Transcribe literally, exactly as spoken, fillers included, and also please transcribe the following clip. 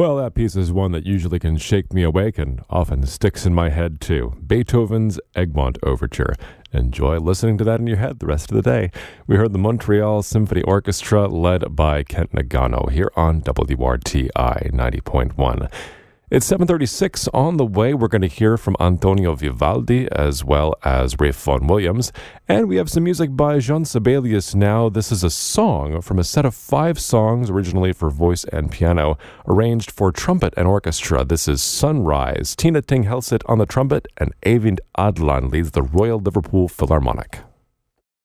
Well, that piece is one that usually can shake me awake and often sticks in my head too. Beethoven's Egmont Overture. Enjoy listening to that in your head the rest of the day. We heard the Montreal Symphony Orchestra led by Kent Nagano here on W R T I ninety point one. It's seven thirty-six. On the way, we're going to hear from Antonio Vivaldi as well as Ralph Vaughan Williams. And we have some music by Jean Sibelius now. This is a song from a set of five songs originally for voice and piano, arranged for trumpet and orchestra. This is Sunrise. Tina Ting Helseth on the trumpet, and Eivind Adlan leads the Royal Liverpool Philharmonic.